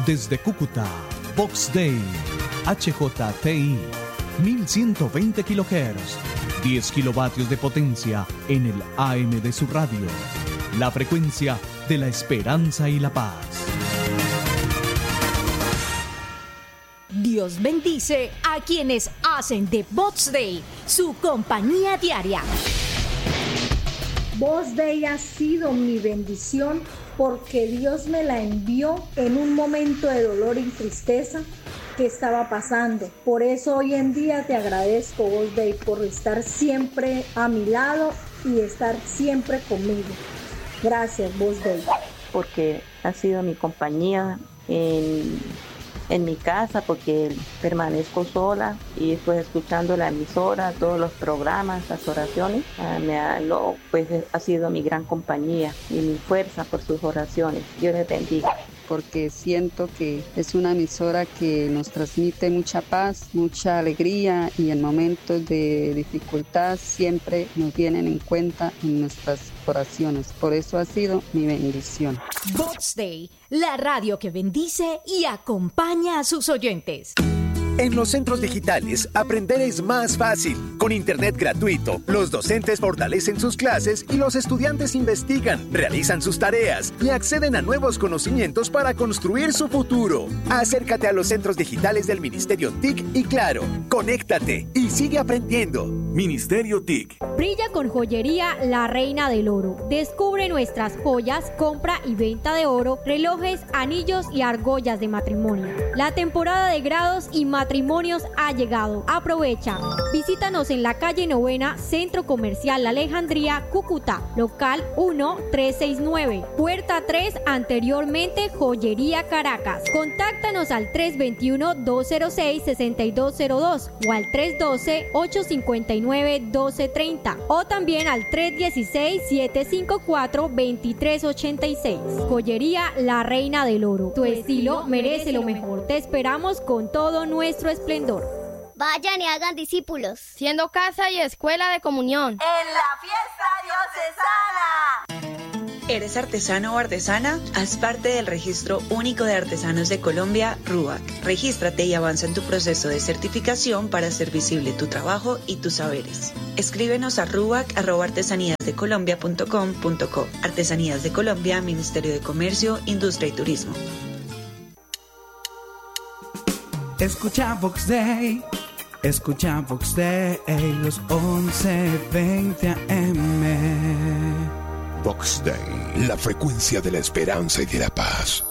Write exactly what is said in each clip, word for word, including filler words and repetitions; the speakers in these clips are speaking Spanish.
Desde Cúcuta, Vox Day, H J T I, mil ciento veinte kilohertz, diez kilovatios de potencia en el A M de su radio. La frecuencia de la esperanza y la paz. Dios bendice a quienes hacen de Vox Day su compañía diaria. Vox Day ha sido mi bendición porque Dios me la envió en un momento de dolor y tristeza que estaba pasando. Por eso hoy en día te agradezco, Vox Day, por estar siempre a mi lado y estar siempre conmigo. Gracias, Vox Day. Porque ha sido mi compañía en, en mi casa, porque permanezco sola y pues escuchando la emisora, todos los programas, las oraciones, uh, me ha, lo, pues ha sido mi gran compañía y mi fuerza por sus oraciones. Dios les bendiga. Porque siento que es una emisora que nos transmite mucha paz, mucha alegría y en momentos de dificultad siempre nos tienen en cuenta en nuestras oraciones. Por eso ha sido mi bendición. Vox Day, la radio que bendice y acompaña a sus oyentes. En los centros digitales, aprender es más fácil. Con internet gratuito, los docentes fortalecen sus clases y los estudiantes investigan, realizan sus tareas y acceden a nuevos conocimientos para construir su futuro. Acércate a los centros digitales del Ministerio T I C y Claro, conéctate y sigue aprendiendo. Ministerio T I C. Brilla con joyería La Reina del Oro. Descubre nuestras joyas, compra y venta de oro, relojes, anillos y argollas de matrimonio. La temporada de grados y matrimonios ha llegado. Aprovecha. Visítanos en la calle Novena, Centro Comercial La Alejandría, Cúcuta, local uno tres seis nueve, puerta tres, anteriormente Joyería Caracas. Contáctanos al tres dos uno, dos cero seis, seis dos cero dos o al tres uno dos, ocho cinco nueve, uno dos tres cero o también al tres uno seis, siete cinco cuatro, dos tres ocho seis. Joyería La Reina del Oro. Tu estilo merece lo mejor. Te esperamos con todo nuestro esplendor. Vayan y hagan discípulos, siendo casa y escuela de comunión en la fiesta diocesana. ¿Eres artesano o artesana? Haz parte del Registro Único de Artesanos de Colombia, RUAC. Regístrate y avanza en tu proceso de certificación para hacer visible tu trabajo y tus saberes. Escríbenos a ruac arroba artesanías de colombia punto com punto co. Artesanías de Colombia, Ministerio de Comercio, Industria y Turismo. Escucha Vox Day, escucha Vox Day, los once veinte A M. Vox Day, la frecuencia de la esperanza y de la paz.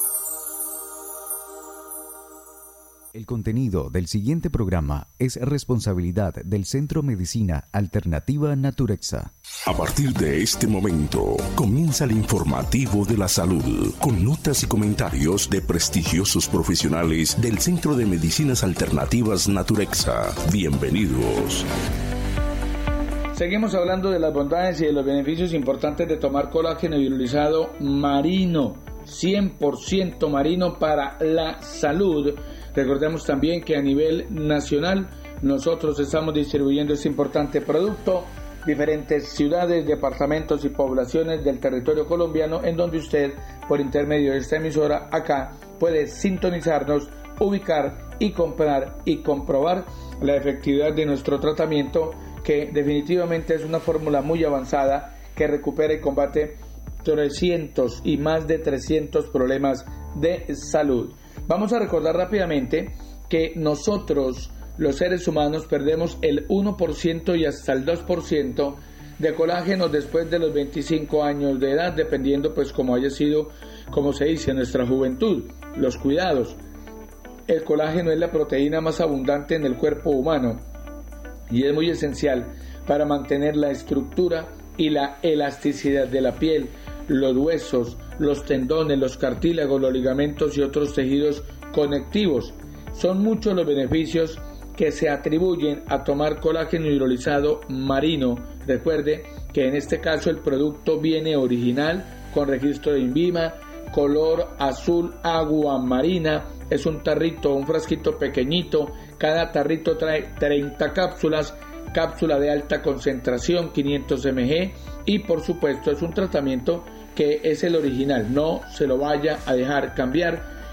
El contenido del siguiente programa es responsabilidad del Centro Medicina Alternativa Naturexa. A partir de este momento, comienza el informativo de la salud, con notas y comentarios de prestigiosos profesionales del Centro de Medicinas Alternativas Naturexa. Bienvenidos. Seguimos hablando de las bondades y de los beneficios importantes de tomar colágeno hidrolizado marino, cien por ciento marino para la salud. Recordemos también que a nivel nacional nosotros estamos distribuyendo este importante producto, diferentes ciudades, departamentos y poblaciones del territorio colombiano, en donde usted, por intermedio de esta emisora, acá puede sintonizarnos, ubicar y comprar y comprobar la efectividad de nuestro tratamiento, que definitivamente es una fórmula muy avanzada que recupera y combate trescientos y más de trescientos problemas de salud. Vamos a recordar rápidamente que nosotros, los seres humanos, perdemos el uno por ciento y hasta el dos por ciento de colágeno después de los veinticinco años de edad, dependiendo pues como haya sido, como se dice, nuestra juventud, los cuidados. El colágeno es la proteína más abundante en el cuerpo humano y es muy esencial para mantener la estructura y la elasticidad de la piel, los huesos, los tendones, los cartílagos, los ligamentos y otros tejidos conectivos. Son muchos los beneficios que se atribuyen a tomar colágeno hidrolizado marino. Recuerde que en este caso el producto viene original con registro de INVIMA, color azul agua marina. Es un tarrito, un frasquito pequeñito. Cada tarrito trae treinta cápsulas, cápsula de alta concentración, quinientos miligramos, y por supuesto es un tratamiento que es el original, no se lo vaya a dejar cambiar,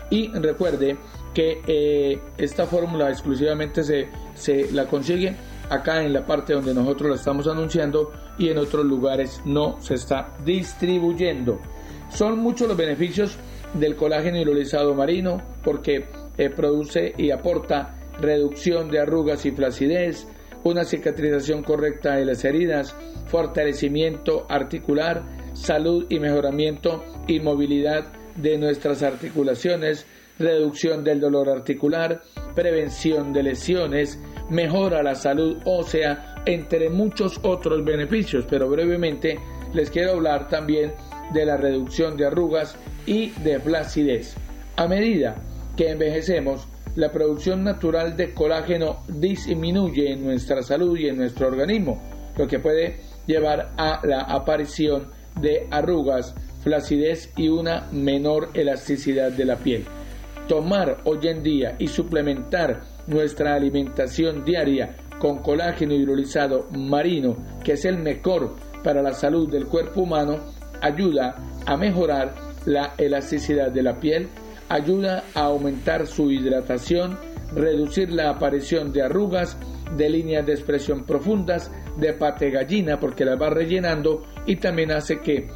Y recuerde que eh, esta fórmula exclusivamente se, se la consigue acá en la parte donde nosotros la estamos anunciando y en otros lugares no se está distribuyendo. Son muchos los beneficios del colágeno hidrolizado marino porque eh, produce y aporta reducción de arrugas y flacidez, una cicatrización correcta de las heridas, fortalecimiento articular, salud y mejoramiento y movilidad de nuestras articulaciones, reducción del dolor articular, prevención de lesiones, mejora la salud ósea, entre muchos otros beneficios, pero brevemente les quiero hablar también de la reducción de arrugas y de flacidez. A medida que envejecemos, la producción natural de colágeno disminuye en nuestra salud y en nuestro organismo, lo que puede llevar a la aparición de arrugas, flacidez y una menor elasticidad de la piel. Tomar hoy en día y suplementar nuestra alimentación diaria con colágeno hidrolizado marino, que es el mejor para la salud del cuerpo humano, ayuda a mejorar la elasticidad de la piel, ayuda a aumentar su hidratación, reducir la aparición de arrugas, de líneas de expresión profundas, de pate gallina porque las va rellenando, y también hace que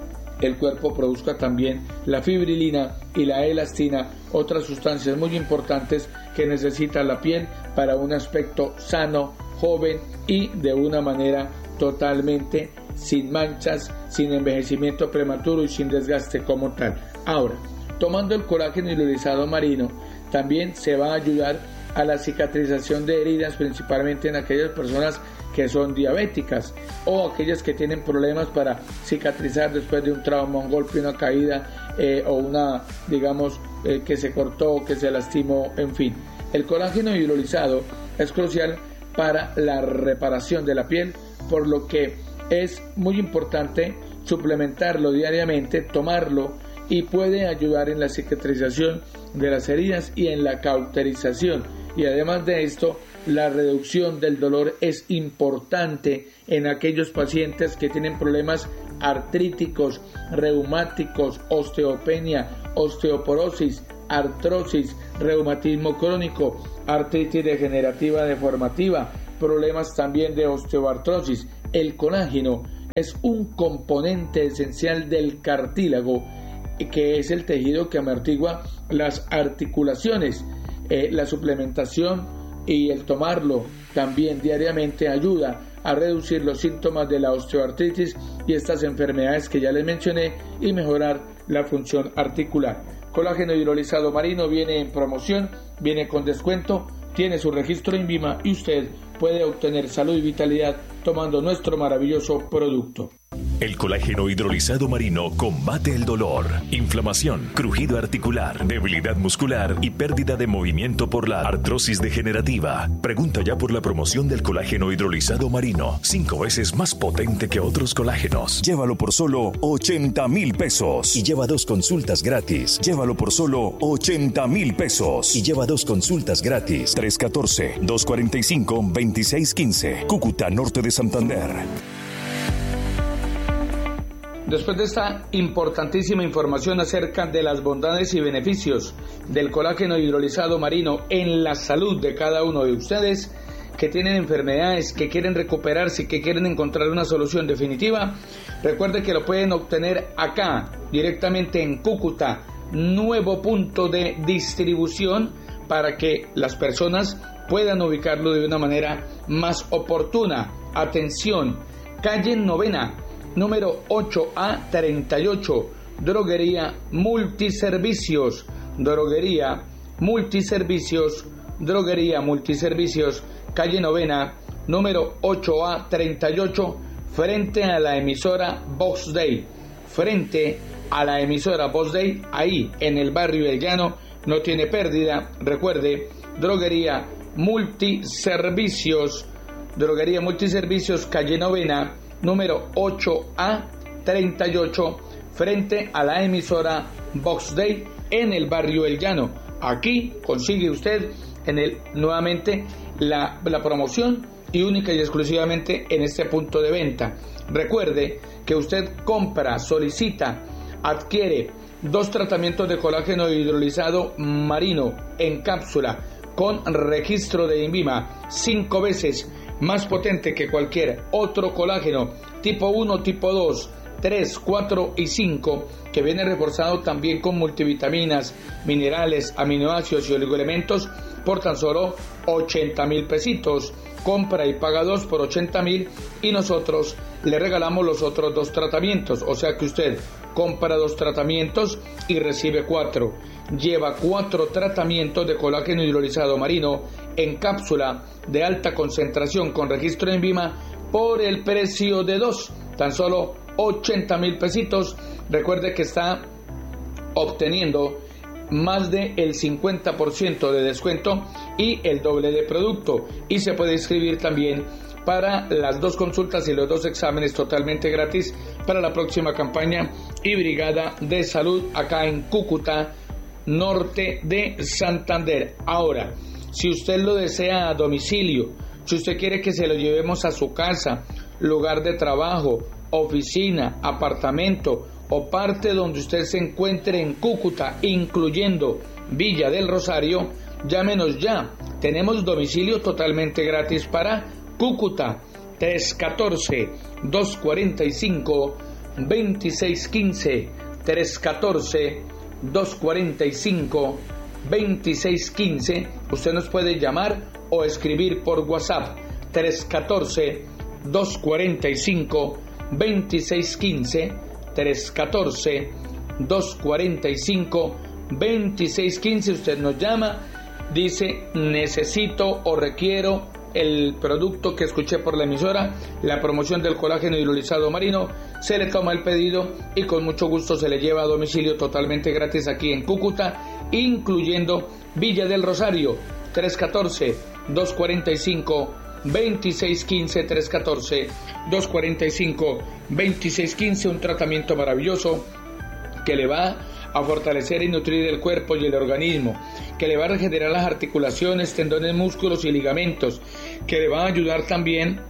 el cuerpo produzca también la fibrilina y la elastina, otras sustancias muy importantes que necesita la piel para un aspecto sano, joven y de una manera totalmente sin manchas, sin envejecimiento prematuro y sin desgaste como tal. Ahora, tomando el colágeno hidrolizado marino, también se va a ayudar a la cicatrización de heridas, principalmente en aquellas personas que son diabéticas o aquellas que tienen problemas para cicatrizar después de un trauma, un golpe, una caída eh, o una, digamos, eh, que se cortó, que se lastimó, en fin. El colágeno hidrolizado es crucial para la reparación de la piel, por lo que es muy importante suplementarlo diariamente, tomarlo, y puede ayudar en la cicatrización de las heridas y en la cauterización. Y además de esto, la reducción del dolor es importante en aquellos pacientes que tienen problemas artríticos, reumáticos, osteopenia, osteoporosis, artrosis, reumatismo crónico, artritis degenerativa deformativa, problemas también de osteoartrosis. El colágeno es un componente esencial del cartílago, que es el tejido que amortigua las articulaciones. Eh, la suplementación y el tomarlo también diariamente ayuda a reducir los síntomas de la osteoartritis y estas enfermedades que ya les mencioné y mejorar la función articular. Colágeno hidrolizado marino viene en promoción, viene con descuento, tiene su registro INVIMA y usted puede obtener salud y vitalidad tomando nuestro maravilloso producto. El colágeno hidrolizado marino combate el dolor, inflamación, crujido articular, debilidad muscular y pérdida de movimiento por la artrosis degenerativa. Pregunta ya por la promoción del colágeno hidrolizado marino, cinco veces más potente que otros colágenos. Llévalo por solo ochenta mil pesos y lleva dos consultas gratis. Llévalo por solo ochenta mil pesos y lleva dos consultas gratis. tres uno cuatro, dos cuatro cinco, dos seis uno cinco, Cúcuta, norte de Santander. Después de esta importantísima información acerca de las bondades y beneficios del colágeno hidrolizado marino en la salud de cada uno de ustedes que tienen enfermedades, que quieren recuperarse y que quieren encontrar una solución definitiva, recuerde que lo pueden obtener acá, directamente en Cúcuta, nuevo punto de distribución para que las personas puedan ubicarlo de una manera más oportuna. Atención, calle Novena, número ocho A treinta y ocho, Droguería Multiservicios, Droguería Multiservicios, Droguería Multiservicios, calle Novena, número ocho A treinta y ocho, frente a la emisora Vox Day, frente a la emisora Vox Day, ahí en el barrio El Llano, no tiene pérdida. Recuerde, Droguería Multiservicios, Droguería Multiservicios, calle Novena, número ocho A treinta y ocho, frente a la emisora Vox Day en el barrio El Llano. Aquí consigue usted en el, nuevamente la, la promoción y única y exclusivamente en este punto de venta. Recuerde que usted compra, solicita, adquiere dos tratamientos de colágeno hidrolizado marino en cápsula con registro de INVIMA, cinco veces más potente que cualquier otro colágeno, tipo uno, tipo dos, tres, cuatro y cinco, que viene reforzado también con multivitaminas, minerales, aminoácidos y oligoelementos por tan solo ochenta mil pesitos. Compra y paga dos por ochenta mil y nosotros le regalamos los otros dos tratamientos. O sea que usted compra dos tratamientos y recibe cuatro. Lleva cuatro tratamientos de colágeno hidrolizado marino en cápsula de alta concentración con registro en INVIMA por el precio de dos, tan solo ochenta mil pesitos. Recuerde que está obteniendo más del cincuenta por ciento de descuento y el doble de producto, y se puede inscribir también para las dos consultas y los dos exámenes totalmente gratis para la próxima campaña y brigada de salud acá en Cúcuta, norte de Santander. Ahora, si usted lo desea a domicilio, si usted quiere que se lo llevemos a su casa, lugar de trabajo, oficina, apartamento o parte donde usted se encuentre en Cúcuta, incluyendo Villa del Rosario, llámenos ya. Tenemos domicilio totalmente gratis para Cúcuta, tres uno cuatro, dos cuatro cinco, dos seis uno cinco, tres uno cuatro, dos cuatro cinco, dos seis uno cinco. Usted nos puede llamar o escribir por WhatsApp, tres uno cuatro, dos cuatro cinco, dos seis uno cinco, tres uno cuatro, dos cuatro cinco, dos seis uno cinco. Usted nos llama, dice necesito o requiero el producto que escuché por la emisora, la promoción del colágeno hidrolizado marino, se le toma el pedido y con mucho gusto se le lleva a domicilio totalmente gratis aquí en Cúcuta, incluyendo Villa del Rosario, tres uno cuatro, dos cuatro cinco, dos seis uno cinco, tres uno cuatro, dos cuatro cinco, dos seis uno cinco, un tratamiento maravilloso que le va a fortalecer y nutrir el cuerpo y el organismo, que le va a regenerar las articulaciones, tendones, músculos y ligamentos, que le va a ayudar también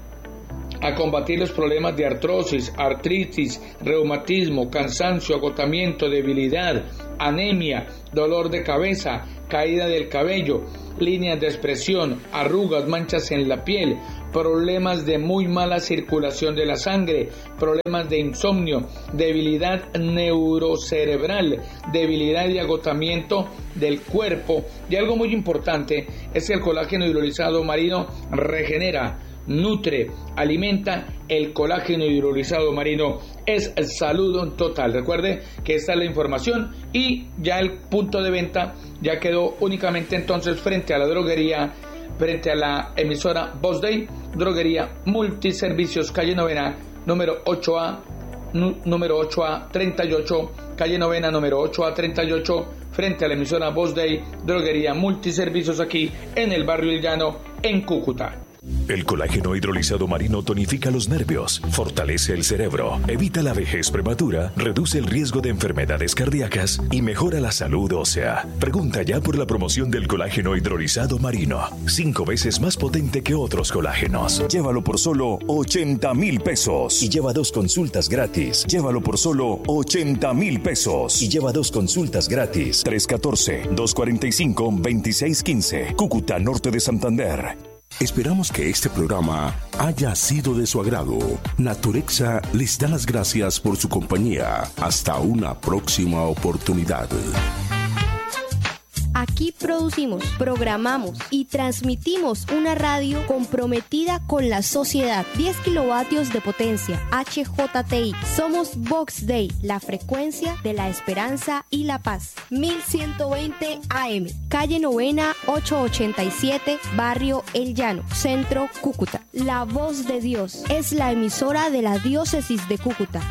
a combatir los problemas de artrosis, artritis, reumatismo, cansancio, agotamiento, debilidad, anemia, dolor de cabeza, caída del cabello, líneas de expresión, arrugas, manchas en la piel, problemas de muy mala circulación de la sangre, problemas de insomnio, debilidad neurocerebral, debilidad y agotamiento del cuerpo. Y algo muy importante es que el colágeno hidrolizado marino regenera, nutre, alimenta. El colágeno hidrolizado marino es salud total. Recuerde que esta es la información y ya el punto de venta ya quedó únicamente entonces frente a la droguería, frente a la emisora Voz Day, droguería Multiservicios, calle Novena, número ocho A, número ocho A treinta y ocho, calle Novena, número ocho A treinta y ocho, frente a la emisora Voz Day, droguería Multiservicios aquí en el barrio El Llano, en Cúcuta. El colágeno hidrolizado marino tonifica los nervios, fortalece el cerebro, evita la vejez prematura, reduce el riesgo de enfermedades cardíacas y mejora la salud ósea. Pregunta ya por la promoción del colágeno hidrolizado marino, cinco veces más potente que otros colágenos. Llévalo por solo ochenta mil pesos y lleva dos consultas gratis. Llévalo por solo ochenta mil pesos y lleva dos consultas gratis. tres uno cuatro, dos cuatro cinco, dos seis uno cinco, Cúcuta, norte de Santander. Esperamos que este programa haya sido de su agrado. Naturexa les da las gracias por su compañía. Hasta una próxima oportunidad. Aquí producimos, programamos y transmitimos una radio comprometida con la sociedad. diez kilovatios de potencia, H J T I. Somos Vox Day, la frecuencia de la esperanza y la paz. mil ciento veinte A M, calle Novena, ochocientos ochenta y siete, barrio El Llano, centro Cúcuta. La voz de Dios es la emisora de la diócesis de Cúcuta.